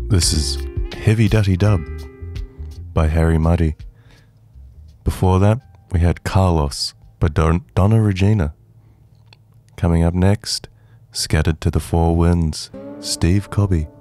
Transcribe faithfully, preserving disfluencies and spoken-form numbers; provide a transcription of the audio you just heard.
This is Heavy Dutty Dub by Harry Muddy. Before that, we had Carlos by Don- Donna Regina. Coming up next, Scattered to the Four Winds, Steve Cobby.